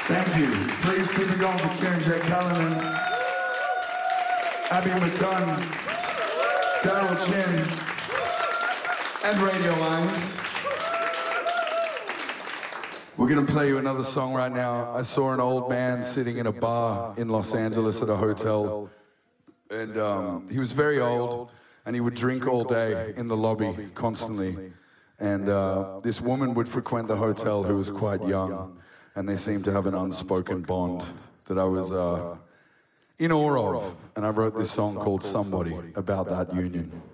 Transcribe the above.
Thank you. Please keep it going for Kieran J. Callanan, Abby McDunn, Daryl Chin, and Radio Lines. We're going to play you another song right now. I saw an old man sitting in a bar in Los Angeles at a hotel, and he was very old, and he would drink all day in the lobby constantly. And this woman would frequent the hotel who was quite young, and they seemed to have an unspoken bond that I was in awe of. And I wrote this song called Somebody about that union.